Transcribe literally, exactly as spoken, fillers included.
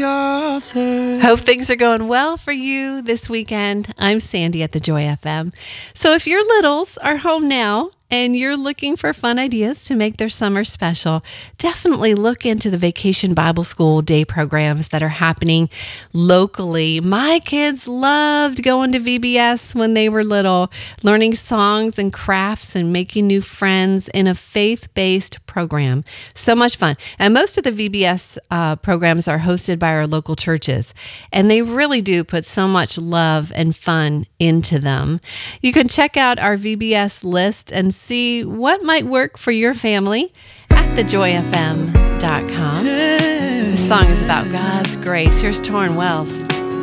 author. Hope things are going well for you this weekend. I'm Sandy at the Joy F M. So if your littles are home now and you're looking for fun ideas to make their summer special, definitely look into the Vacation Bible School day programs that are happening locally. My kids loved going to V B S when they were little, learning songs and crafts and making new friends in a faith-based program. So much fun. And most of the V B S uh, programs are hosted by our local churches, and they really do put so much love and fun into them. You can check out our V B S list and see what might work for your family at the joy f m dot com. The song is about God's grace. Here's Torrin Wells.